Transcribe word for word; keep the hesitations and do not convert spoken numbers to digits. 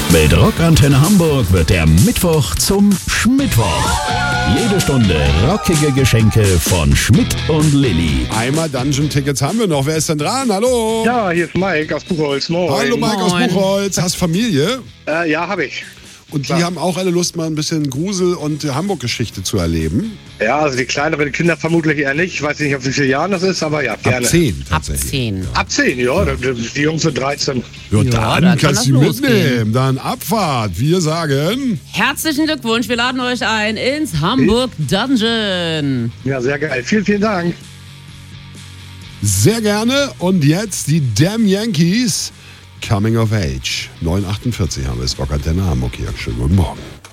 Mit Rockantenne Hamburg wird der Mittwoch zum Schmittwoch. Jede Stunde rockige Geschenke von Schmidt und Lilly. Einmal Dungeon-Tickets haben wir noch. Wer ist denn dran? Hallo? Ja, hier ist Mike aus Buchholz. Moin. Hallo Mike aus Moin. Buchholz. Hast Familie? Äh, ja, habe ich. Und die Klar. haben auch alle Lust, mal ein bisschen Grusel- und äh, Hamburg-Geschichte zu erleben. Ja, also die kleineren Kinder vermutlich eher nicht. Ich weiß nicht, auf wie viele Jahren das ist, aber ja, gerne. Ab zehn Ab tatsächlich. zehn. Ab zehn, ja. Die Jungs sind dreizehn. Ja, Ja, dann dann kann kannst das du losgehen. mitnehmen. Dann Abfahrt. Wir sagen... Herzlichen Glückwunsch, wir laden euch ein ins Hamburg Dungeon. Ja, sehr geil. Vielen, vielen Dank. Sehr gerne. Und jetzt die Damn Yankees. Coming of Age. neun achtundvierzig haben wir es. Rockantenne Hamburg hier. Schönen guten Morgen.